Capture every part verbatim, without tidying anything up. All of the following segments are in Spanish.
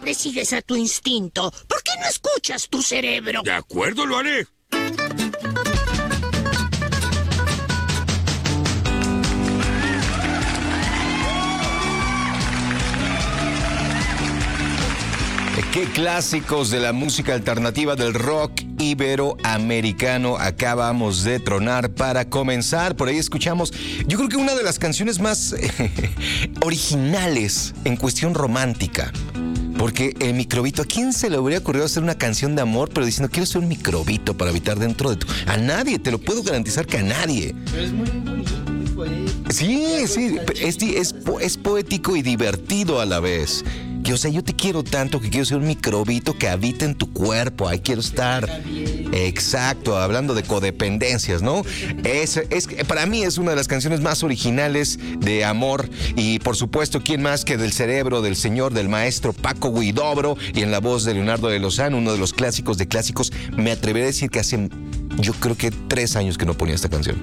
siempre sigues a tu instinto? ¿Por qué no escuchas tu cerebro? De acuerdo, lo haré. Qué clásicos de la música alternativa del rock iberoamericano acabamos de tronar para comenzar. Por ahí escuchamos, yo creo que una de las canciones más eh, originales en cuestión romántica. Porque el microbito, ¿a quién se le habría ocurrido hacer una canción de amor, pero diciendo quiero ser un microbito para habitar dentro de tu... A nadie, te lo puedo garantizar que a nadie. Pero es muy bonito, muy poético. Sí, sí, es, es, es poético y divertido a la vez. Que, o sea, yo te quiero tanto que quiero ser un microbito que habita en tu cuerpo. Ahí quiero estar. Exacto, hablando de codependencias, ¿no? Es, es, para mí es una de las canciones más originales de amor. Y por supuesto, ¿quién más que del cerebro del señor, del maestro Paco Huidobro? Y en la voz de Leonardo de Lozano, uno de los clásicos de clásicos. Me atreveré a decir que hace, yo creo que tres años que no ponía esta canción.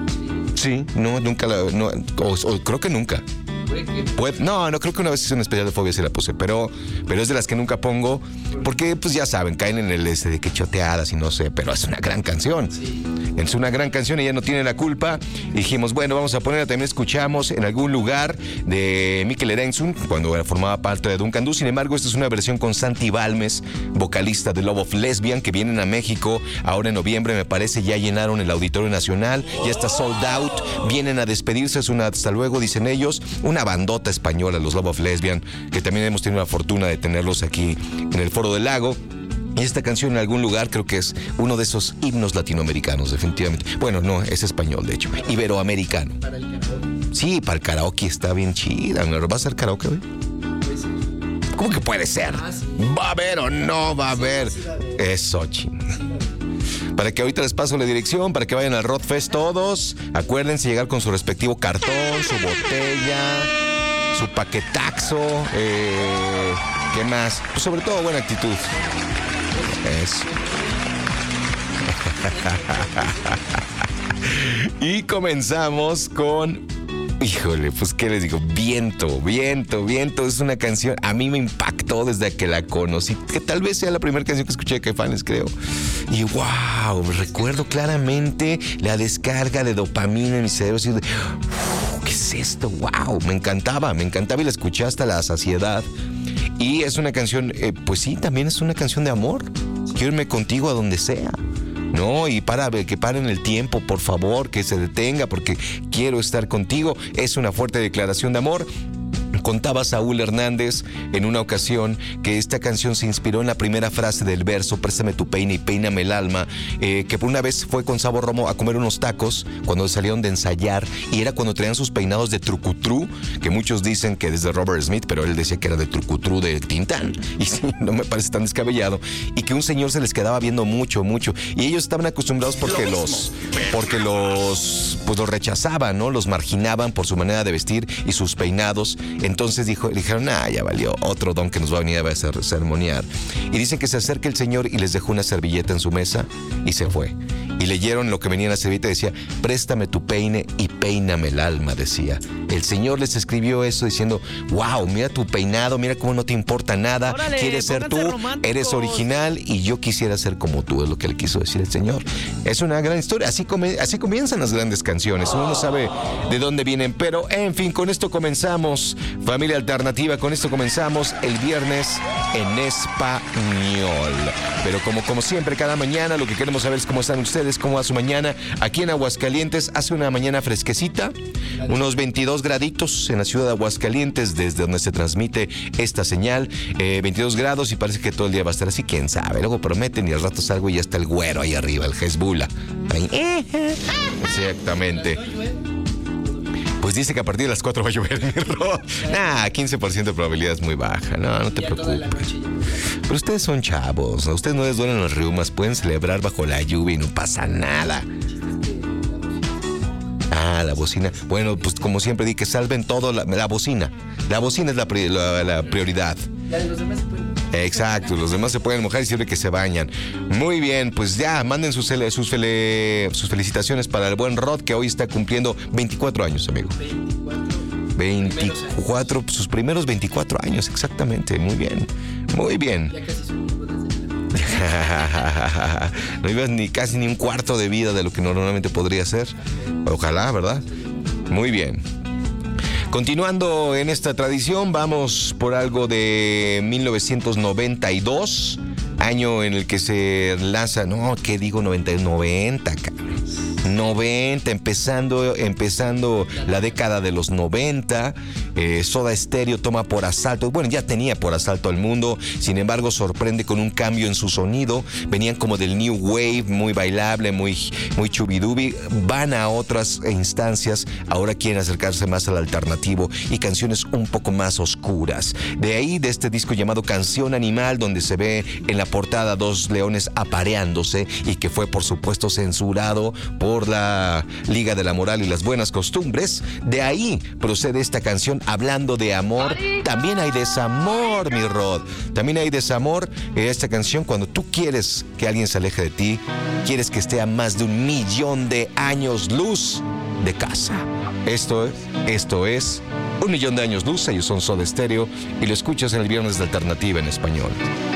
Sí, no, nunca la... No, o, o creo que nunca. Pues, no, no creo que una vez hice un especial de fobia sí la puse, pero, pero es de las que nunca pongo, porque pues ya saben, caen en el ese de que choteadas y no sé, pero es una gran canción. Es una gran canción, ella no tiene la culpa. Y dijimos, bueno, vamos a ponerla. También escuchamos En algún lugar de Mikel Erentxun, cuando formaba parte de Duncan Du. Sin embargo, esta es una versión con Santi Balmes, vocalista de Love of Lesbian, que vienen a México ahora en noviembre, me parece. Ya llenaron el Auditorio Nacional, ya está sold out. Vienen a despedirse, es una hasta luego, dicen ellos. Una bandota española, los Love of Lesbian, que también hemos tenido la fortuna de tenerlos aquí en el Foro del Lago. Y esta canción En algún lugar creo que es uno de esos himnos latinoamericanos, definitivamente. Bueno, no, es español, de hecho. Iberoamericano. Para el karaoke. Sí, para el karaoke está bien chida. ¿No va a ser karaoke, güey? Puede ser. ¿Cómo que puede ser? Ah, sí. ¿Va a haber o no va a haber? Sí, sí va a haber. Eso, ching. Para que ahorita les paso la dirección, para que vayan al Rockfest todos. Acuérdense llegar con su respectivo cartón, su botella, su paquetaxo. Eh, ¿Qué más? Pues sobre todo buena actitud. Eso. Y comenzamos con... Híjole, pues qué les digo, Viento, Viento, Viento es una canción, a mí me impactó desde que la conocí, que tal vez sea la primera canción que escuché de Caifanes, creo. Y wow, recuerdo claramente la descarga de dopamina en mi cerebro, así de, ¿qué es esto? Wow, me encantaba, me encantaba y la escuché hasta la saciedad. Y es una canción, eh, pues sí, también es una canción de amor. Quiero irme contigo a donde sea. No, y para que paren el tiempo, por favor, que se detenga, porque quiero estar contigo. Es una fuerte declaración de amor. Contaba Saúl Hernández en una ocasión que esta canción se inspiró en la primera frase del verso, préstame tu peine y peíname el alma, eh, que por una vez fue con Sabo Romo a comer unos tacos cuando salieron de ensayar, y era cuando traían sus peinados de trucutru, que muchos dicen que es de Robert Smith, pero él decía que era de trucutru de Tintán, y sí, no me parece tan descabellado, y que un señor se les quedaba viendo mucho, mucho, y ellos estaban acostumbrados porque los, porque los, pues los rechazaban, ¿no? Los marginaban por su manera de vestir y sus peinados. Entonces dijo, dijeron, ah, ya valió, otro don que nos va a venir a hacer ceremoniar. Y dicen que se acerca el señor y les dejó una servilleta en su mesa y se fue. Y leyeron lo que venía en la servilleta y decía, préstame tu peine y peíname el alma, decía. El señor les escribió eso diciendo, wow, mira tu peinado, mira cómo no te importa nada, órale, quieres ser tú, románticos. eres original y yo quisiera ser como tú, es lo que le quiso decir el señor. Es una gran historia, así, come, así comienzan las grandes canciones, uno no sabe de dónde vienen, pero en fin, con esto comenzamos, familia alternativa, con esto comenzamos el viernes en español. Pero como, como siempre, cada mañana lo que queremos saber es cómo están ustedes, cómo va su mañana. Aquí en Aguascalientes hace una mañana fresquecita, unos veintidós graditos en la ciudad de Aguascalientes, desde donde se transmite esta señal, eh, veintidós grados, y parece que todo el día va a estar así, quién sabe. Luego prometen y al rato salgo y ya está el güero ahí arriba, el Hezbollah. Ahí. Exactamente. Pues dice que a partir de las cuatro va a llover, mi Ro. Nah, quince por ciento de probabilidad es muy baja. No, no te preocupes. Pero ustedes son chavos, ¿no? Ustedes no les duelen los riumas, pueden celebrar bajo la lluvia y no pasa nada. Ah, la bocina. Bueno, pues como siempre di que salven todo, la, la bocina. La bocina es la, pri- la, la prioridad. Ya, los demás se pueden. Exacto, los demás se pueden mojar y siempre que se bañan. Muy bien, pues ya, manden sus, sus, sus felicitaciones para el buen Rod, que hoy está cumpliendo veinticuatro años, amigo. veinticuatro. veinticuatro, sus primeros veinticuatro años, exactamente. Muy bien, muy bien. Ya casi son bodas de plata. No ibas ni casi ni un cuarto de vida de lo que normalmente podría ser. Ojalá, ¿verdad? Muy bien. Continuando en esta tradición, vamos por algo de mil novecientos noventa y dos, año en el que se lanza, no, ¿qué digo? noventa, noventa, cabrón. noventa, empezando, empezando la década de los noventa, eh, Soda Stereo toma por asalto, bueno, ya tenía por asalto al mundo, sin embargo sorprende con un cambio en su sonido, venían como del New Wave, muy bailable, muy, muy chubidubi, van a otras instancias, ahora quieren acercarse más al alternativo y canciones un poco más oscuras. De ahí, de este disco llamado Canción Animal, donde se ve en la portada dos leones apareándose y que fue por supuesto censurado por la Liga de la Moral y las Buenas Costumbres. De ahí procede esta canción hablando de amor. También hay desamor, mi Rod. También hay desamor en esta canción cuando tú quieres que alguien se aleje de ti, quieres que esté a más de un millón de años luz de casa. Esto, esto es Un Millón de Años Luz. Ellos son Soda Stereo y lo escuchas en el Viernes de Alternativa en español.